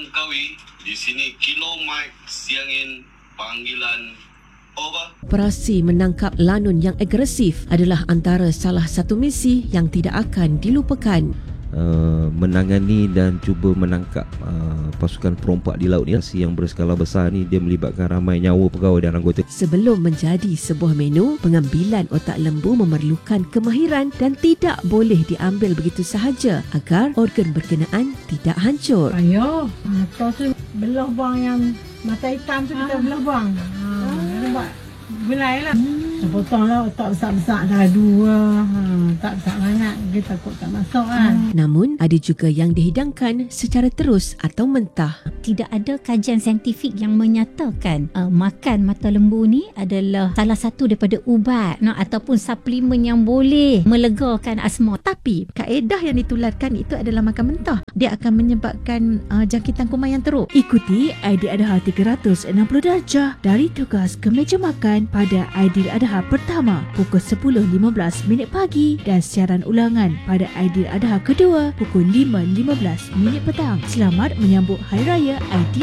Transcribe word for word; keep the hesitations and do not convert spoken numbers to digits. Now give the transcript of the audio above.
Langkawi. Di sini Kilo Mike Siangin, panggilan over. Operasi menangkap lanun yang agresif adalah antara salah satu misi yang tidak akan dilupakan. Uh, menangani dan cuba menangkap uh, pasukan perompak di laut ni yang berskala besar ni, dia melibatkan ramai nyawa pegawai dan anggota. Sebelum menjadi sebuah menu, pengambilan otak lembu memerlukan kemahiran dan tidak boleh diambil begitu sahaja agar organ berkenaan tidak hancur. Ayo, mata tu belah buang yang mata hitam tu kita belah buang. Ha, nampak gulai lah. Hmm. Potonglah otak besar-besar dah dua. Ha, tak besar banyak. Kita takut tak masuk kan. Hmm. Namun, ada juga yang dihidangkan secara terus atau mentah. Tidak ada kajian saintifik yang menyatakan uh, makan mata lembu ni adalah salah satu daripada ubat no, ataupun suplemen yang boleh melegakan asma. Tapi kaedah yang ditularkan itu adalah makan mentah. Dia akan menyebabkan uh, jangkitan kuman yang teruk. Ikuti Aidiladha tiga ratus enam puluh darjah dari tugas ke meja makan pada Aidiladha pertama pukul sepuluh lima belas minit pagi dan siaran ulangan pada Aidiladha kedua pukul lima lima belas minit petang. Selamat menyambut Hari Raya Aidil.